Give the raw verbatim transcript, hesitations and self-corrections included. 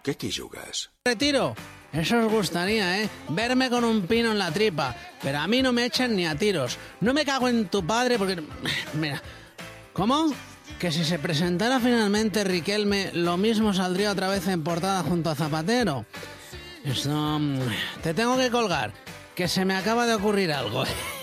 ¿Qué t'hi jugues? Retiro. Eso os gustaría, ¿eh? Verme con un pino en la tripa. Pero a mí no me echan ni a tiros. No me cago en tu padre porque... Mira. ¿Cómo? Que si se presentara finalmente Riquelme, lo mismo saldría otra vez en portada junto a Zapatero. Esto... Te tengo que colgar, que se me acaba de ocurrir algo.